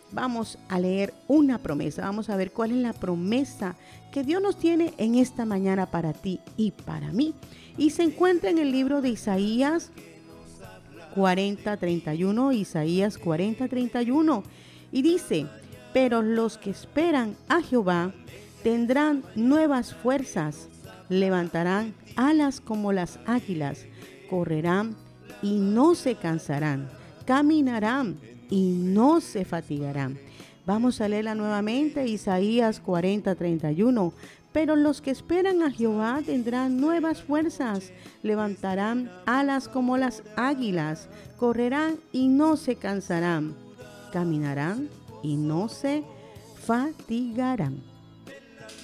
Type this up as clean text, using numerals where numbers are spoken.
vamos a leer una promesa. Vamos a ver cuál es la promesa que Dios nos tiene en esta mañana para ti y para mí. Y se encuentra en el libro de Isaías 40:31, Isaías 40:31. Y dice: pero los que esperan a Jehová tendrán nuevas fuerzas, levantarán alas como las águilas, correrán y no se cansarán, caminarán y no se fatigarán. Vamos a leerla nuevamente, Isaías 40:31. Pero los que esperan a Jehová tendrán nuevas fuerzas, levantarán alas como las águilas, correrán y no se cansarán, caminarán y no se fatigarán.